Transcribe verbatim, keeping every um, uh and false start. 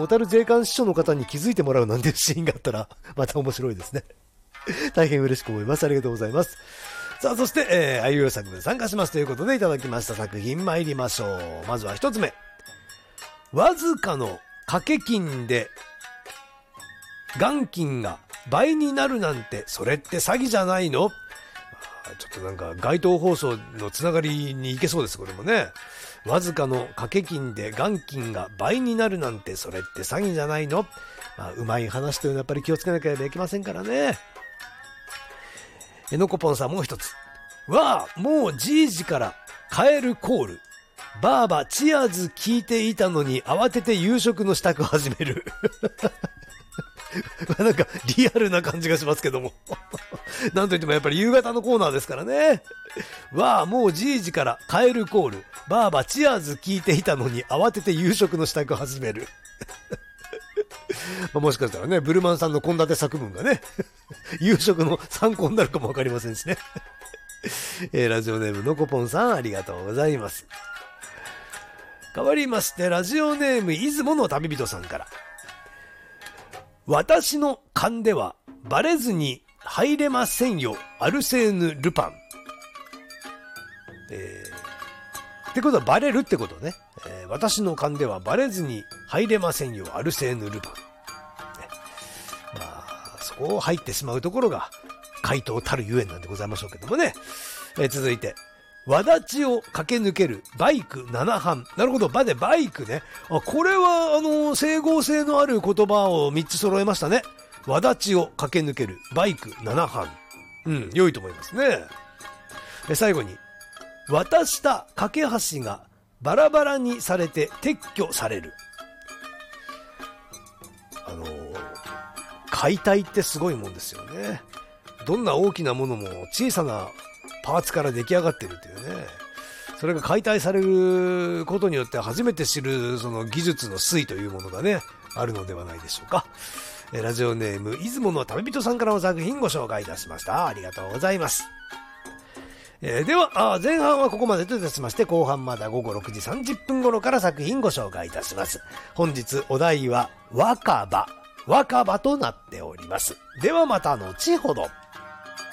小樽税関支所の方に気づいてもらうなんていうシーンがあったら、また面白いですね。大変嬉しく思います。ありがとうございます。さあ、そして、えー、あいうえお作文参加しますということでいただきました作品参りましょう。まずは一つ目。わずかの掛け金で、元金が倍になるなんて、それって詐欺じゃないの？ちょっとなんか街頭放送のつながりに行けそうです、これもね。わずかの掛け金で元金が倍になるなんて、それって詐欺じゃないの？まあ、うまい話というのはやっぱり気をつけなければいけませんからね。えのこぽんさんもう一つ。わあ、もうじいじからカエルコール。ばあばチアーズ聞いていたのに慌てて夕食の支度を始める。なんかリアルな感じがしますけども。なんといってもやっぱり夕方のコーナーですからね。わあ、もうじいじからカエルコール。ばあばチアーズ聞いていたのに慌てて夕食の支度を始める。まあもしかしたらね、ブルマンさんの献立作文がね、夕食の参考になるかもわかりませんしね。えー、ラジオネームのこぽんさんありがとうございます。変わりまして、ラジオネーム出雲の旅人さんから。私の勘ではバレずに入れませんよ、アルセーヌ・ルパン。えー、ってことはバレるってことね。えー、私の勘ではバレずに入れませんよ、アルセーヌ・ルパン。ね、まあ、そこを入ってしまうところが怪盗たるゆえんなんでございましょうけどもね。えー、続いて。わだちを駆け抜けるバイクななはん。なるほど、場でバイクね。あ、これは、あの、整合性のある言葉をみっつ揃えましたね。わだちを駆け抜けるバイクななはん。うん、良いと思いますね。え、最後に、渡した架け橋がバラバラにされて撤去される。あの、解体ってすごいもんですよね。どんな大きなものも小さなパーツから出来上がっているというね。それが解体されることによって初めて知るその技術の推移というものがね、あるのではないでしょうか。えラジオネーム出雲の旅人さんからの作品ご紹介いたしました。ありがとうございます。えー、では前半はここまでといたしまして、後半まだごごろくじさんじゅっぷん頃から作品ご紹介いたします。本日お題は若葉若葉となっております。ではまた後ほど。